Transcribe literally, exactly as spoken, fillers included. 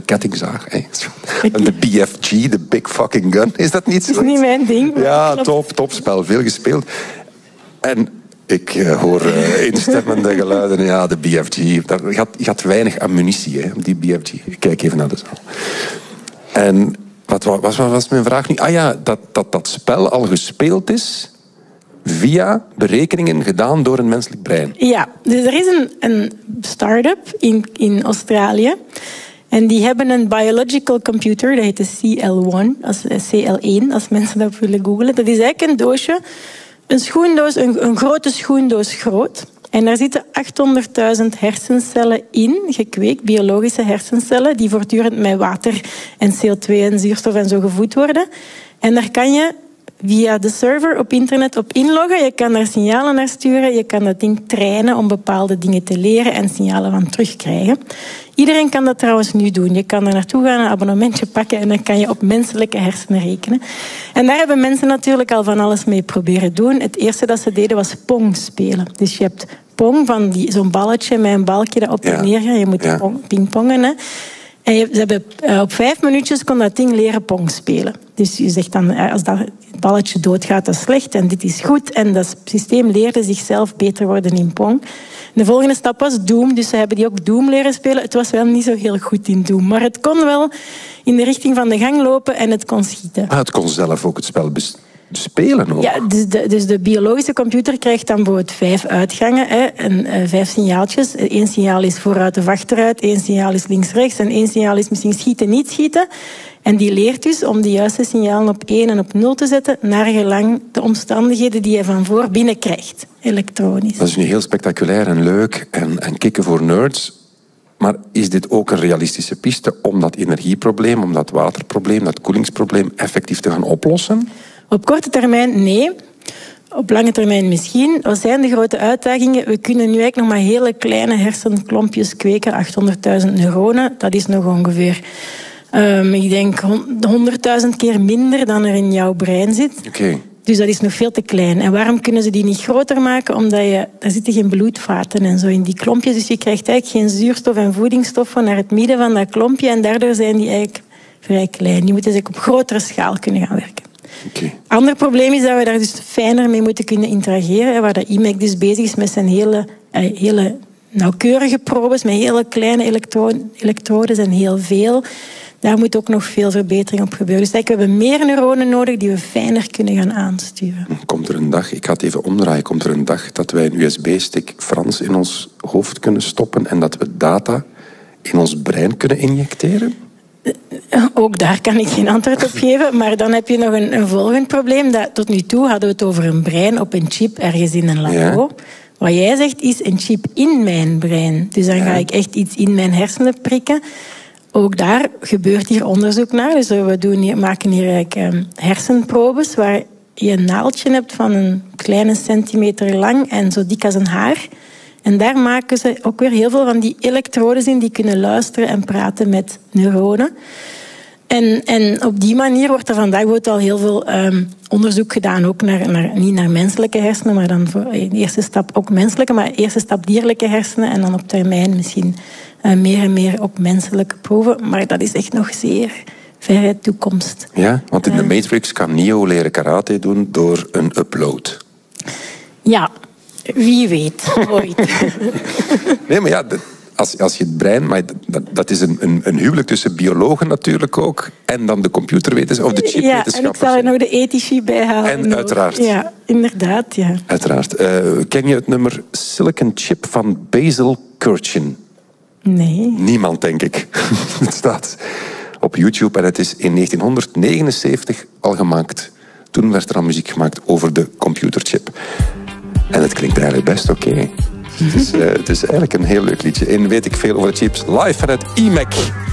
kettingzaag. Hè. En de B F G, de Big Fucking Gun. Is dat niet zo? Dat is niet mijn ding. Ja, top, topspel. Veel gespeeld. En ik uh, hoor uh, instemmende geluiden. Ja, de B F G. Je had, je had weinig ammunitie, hè, die B F G. Ik kijk even naar de zaal. En wat was, wat was mijn vraag nu? Ah ja, dat, dat dat spel al gespeeld is via berekeningen gedaan door een menselijk brein. Ja, dus er is een, een start-up in, in Australië. En die hebben een biological computer, dat heet de C L één, als, C L één, als mensen dat willen googlen. Dat is eigenlijk een doosje, een schoendoos, een, een grote schoendoos groot. En daar zitten achthonderdduizend hersencellen in, gekweekt, biologische hersencellen, die voortdurend met water en C O twee en zuurstof en zo gevoed worden. En daar kan je via de server op internet op inloggen. Je kan daar signalen naar sturen. Je kan dat ding trainen om bepaalde dingen te leren en signalen van terugkrijgen. Iedereen kan dat trouwens nu doen. Je kan er naartoe gaan, een abonnementje pakken en dan kan je op menselijke hersenen rekenen. En daar hebben mensen natuurlijk al van alles mee proberen doen. Het eerste dat ze deden was Pong spelen. Dus je hebt Pong, van zo'n balletje met een balkje dat op en neer gaat. Je moet ja. pingpongen, hè. En je, ze hebben, uh, op vijf minuutjes kon dat ding leren Pong spelen. Dus je zegt dan, als dat balletje doodgaat, dat is slecht en dit is goed. En dat systeem leerde zichzelf beter worden in Pong. De volgende stap was Doom, dus ze hebben die ook Doom leren spelen. Het was wel niet zo heel goed in Doom, maar het kon wel in de richting van de gang lopen en het kon schieten. Ah, het kon zelf ook het spel besturen. Spelen ook. Ja, dus de, dus de biologische computer krijgt dan bijvoorbeeld vijf uitgangen, hè, en uh, vijf signaaltjes. Eén signaal is vooruit of achteruit, één signaal is links-rechts en één signaal is misschien schieten, niet schieten. En die leert dus om de juiste signalen op één en op nul te zetten, naar gelang de omstandigheden die je van voor binnenkrijgt, elektronisch. Dat is nu heel spectaculair en leuk en, en kicken voor nerds. Maar is dit ook een realistische piste om dat energieprobleem, om dat waterprobleem, dat koelingsprobleem effectief te gaan oplossen? Op korte termijn nee. Op lange termijn misschien. Wat zijn de grote uitdagingen? We kunnen nu eigenlijk nog maar hele kleine hersenklompjes kweken. achthonderdduizend neuronen. Dat is nog ongeveer, um, ik denk, honderdduizend keer minder dan er in jouw brein zit. Okay. Dus dat is nog veel te klein. En waarom kunnen ze die niet groter maken? Omdat je, er zitten geen bloedvaten en zo in die klompjes. Dus je krijgt eigenlijk geen zuurstof en voedingsstoffen naar het midden van dat klompje. En daardoor zijn die eigenlijk vrij klein. Die moeten dus op grotere schaal kunnen gaan werken. Okay. Ander probleem is dat we daar dus fijner mee moeten kunnen interageren. Waar de I M E C dus bezig is met zijn hele, uh, hele nauwkeurige probes, met hele kleine elektro elektrodes en heel veel. Daar moet ook nog veel verbetering op gebeuren. Dus eigenlijk, we hebben meer neuronen nodig die we fijner kunnen gaan aansturen. Komt er een dag, ik ga het even omdraaien, komt er een dag dat wij een U S B-stick Frans in ons hoofd kunnen stoppen en dat we data in ons brein kunnen injecteren? Ook daar kan ik geen antwoord op geven. Maar dan heb je nog een, een volgend probleem. Dat, tot nu toe hadden we het over een brein op een chip ergens in een labo. Ja. Wat jij zegt is een chip in mijn brein. Dus dan ja. ga ik echt iets in mijn hersenen prikken. Ook daar gebeurt hier onderzoek naar. Dus we doen hier, maken hier eigenlijk um, hersenprobes waar je een naaldje hebt van een kleine centimeter lang en zo dik als een haar. En daar maken ze ook weer heel veel van die elektrodes in die kunnen luisteren en praten met neuronen. En, en op die manier wordt er vandaag wordt al heel veel um, onderzoek gedaan, ook naar, naar, niet naar menselijke hersenen, maar dan voor in de eerste stap ook menselijke, maar de eerste stap dierlijke hersenen en dan op termijn misschien uh, meer en meer ook menselijke proeven. Maar dat is echt nog zeer verre toekomst. Ja, want in de Matrix kan Neo leren karate doen door een upload. Ja. Wie weet, ooit. Nee, maar ja, als, als je het brein... Maar dat, dat is een, een, een huwelijk tussen biologen natuurlijk ook en dan de computerwetenschappers of de chipwetenschappers. Ja, en ik zal er nog de ethici bij halen. En uiteraard. Ja, inderdaad, ja. Uiteraard. Uh, ken je het nummer Silicon Chip van Basil Kurchin? Nee. Niemand, denk ik. Het staat op YouTube en het is in negentienhonderdnegenenzeventig al gemaakt. Toen werd er al muziek gemaakt over de computerchip. En het klinkt eigenlijk best oké. Okay. Het, uh, het is eigenlijk een heel leuk liedje. En weet ik veel over de chips live vanuit I M E C.